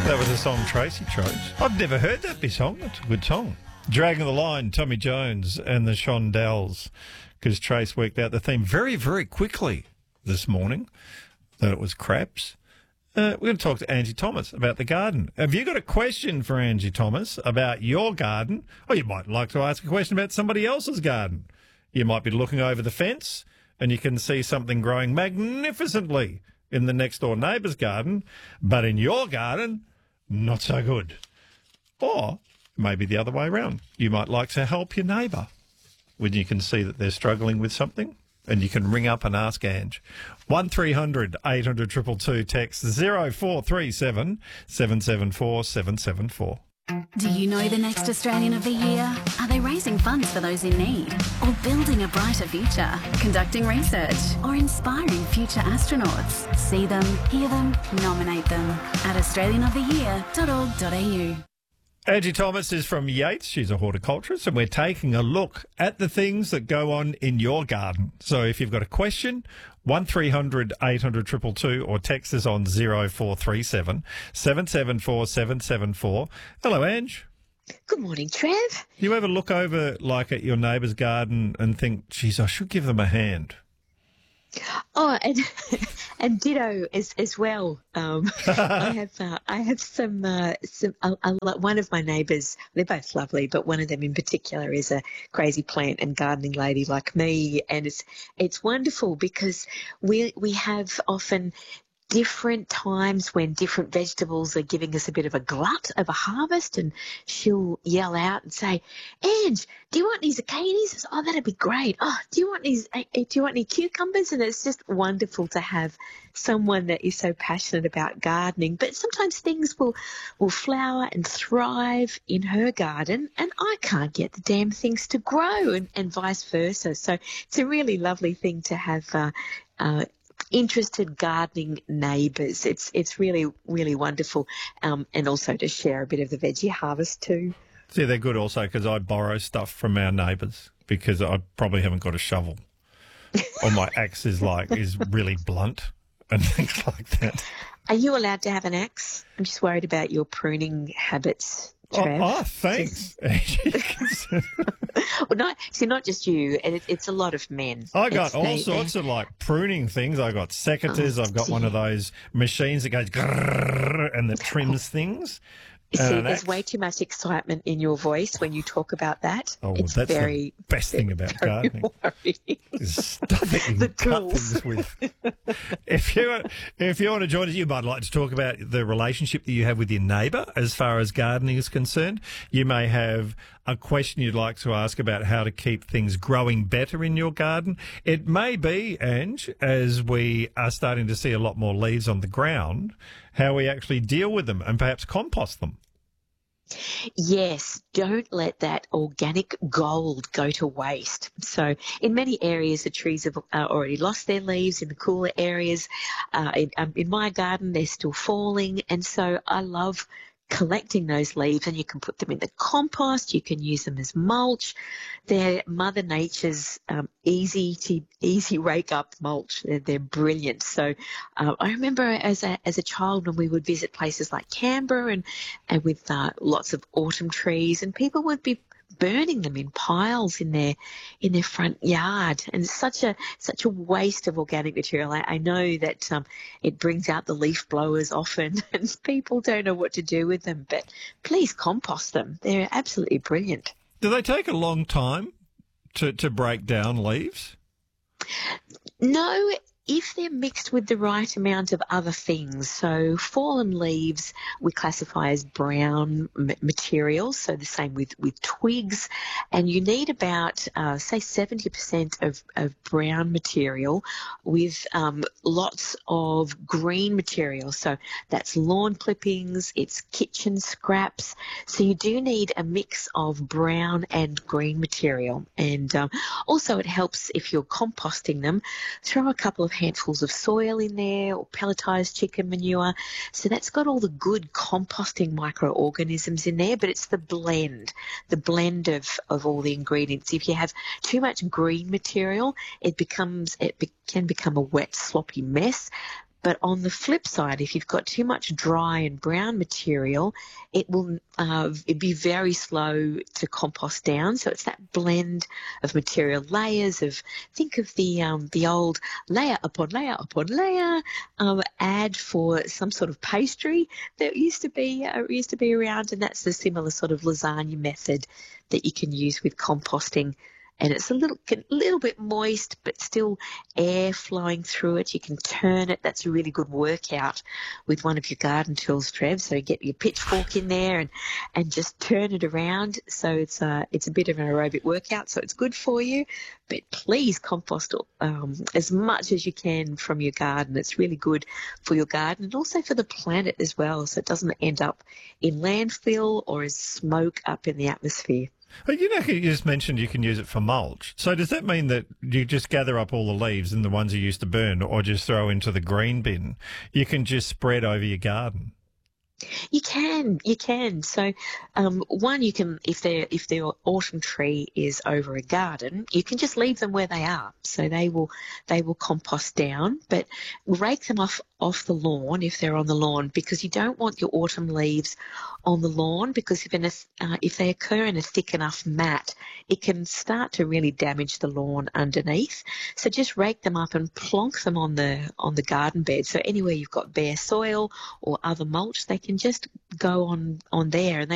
That was a song Tracy chose. I've never heard that song. It's a good song. Dragging the Line, Tommy Jones and the Shondells, because Trace worked out the theme very, very quickly this morning, that it was craps. We're going to talk to Angie Thomas about the garden. Have you got a question for Angie Thomas about your garden? Or you might like to ask a question about somebody else's garden. You might be looking over the fence and you can see something growing magnificently in the next door neighbour's garden, but in your garden, not so good. Or maybe the other way around. You might like to help your neighbour when you can see that they're struggling with something, and you can ring up and ask Ange. 1300 800 222, text 0437 774 774. Do you know the next Australian of the Year? Are they raising funds for those in need? Or building a brighter future? Conducting research? Or inspiring future astronauts? See them, hear them, nominate them at australianoftheyear.org.au. Angie Thomas is from Yates. She's a horticulturist, and we're taking a look at the things that go on in your garden. So if you've got a question, 1300 800 222, or text us on 0437 774 774. Hello, Ange. Good morning, Trev. Do you ever look over, like, at your neighbour's garden and think, geez, I should give them a hand? Oh, and ditto as well. I have some one of my neighbours. They're both lovely, but one of them in particular is a crazy plant and gardening lady like me, and it's wonderful because we have often different times when different vegetables are giving us a bit of a glut of a harvest, and she'll yell out and say, "Ange, do you want any zucchinis?" I say, "Oh, that'd be great." "Oh, do you want any cucumbers?" And it's just wonderful to have someone that is so passionate about gardening. But sometimes things will flower and thrive in her garden, and I can't get the damn things to grow, and vice versa. So it's a really lovely thing to have interested gardening neighbours. It's really, really wonderful, and also to share a bit of the veggie harvest too. See, they're good also because I borrow stuff from our neighbours because I probably haven't got a shovel, or my axe is really blunt and things like that. Are you allowed to have an axe? I'm just worried about your pruning habits, Trev. Oh, thanks. Well, not just you. It's a lot of men. I got all sorts of pruning things. I got secateurs. I've got one of those machines that goes grrrr and that trims things. See, there's way too much excitement in your voice when you talk about that. Oh, it's that's very, the best thing about gardening. Stuff that you can cut things with. If you want to join us, you might like to talk about the relationship that you have with your neighbour as far as gardening is concerned. You may have a question you'd like to ask about how to keep things growing better in your garden. It may be, Ange, as we are starting to see a lot more leaves on the ground, how we actually deal with them and perhaps compost them. Yes, don't let that organic gold go to waste. So in many areas, the trees have already lost their leaves. In the cooler areas, in my garden, they're still falling. And so I love collecting those leaves, and you can put them in the compost. You can use them as mulch. They're Mother Nature's easy rake up mulch. They're brilliant. So I remember as a child when we would visit places like Canberra and with lots of autumn trees, and people would be burning them in piles in their front yard, and it's such a waste of organic material. I know that it brings out the leaf blowers often, and people don't know what to do with them. But please compost them; they're absolutely brilliant. Do they take a long time to break down leaves? No. If they're mixed with the right amount of other things, so fallen leaves we classify as brown materials, so the same with twigs, and you need about, say, 70% of brown material with lots of green material. So that's lawn clippings, it's kitchen scraps, so you do need a mix of brown and green material. And also it helps if you're composting them, throw a couple of handfuls of soil in there or pelletized chicken manure. So that's got all the good composting microorganisms in there, but it's the blend of all the ingredients. If you have too much green material, it can become a wet, sloppy mess. But on the flip side, if you've got too much dry and brown material, it will it'd be very slow to compost down. So it's that blend of material layers of, think of the old layer upon layer upon layer ad for some sort of pastry that used to be around, and that's the similar sort of lasagna method that you can use with composting. And it's a little bit moist, but still air flowing through it. You can turn it. That's a really good workout with one of your garden tools, Trev. So get your pitchfork in there and just turn it around. So it's a bit of an aerobic workout. So it's good for you. But please compost as much as you can from your garden. It's really good for your garden and also for the planet as well. So it doesn't end up in landfill or as smoke up in the atmosphere. But you just mentioned you can use it for mulch. So does that mean that you just gather up all the leaves and the ones you used to burn or just throw into the green bin? You can just spread over your garden. You can. So, one, you can, if their autumn tree is over a garden, you can just leave them where they are. So they will compost down, but rake them off the lawn if they're on the lawn, because you don't want your autumn leaves on the lawn, because if they occur in a thick enough mat, it can start to really damage the lawn underneath. So just rake them up and plonk them on the garden bed. So anywhere you've got bare soil or other mulch, they can just go on there, and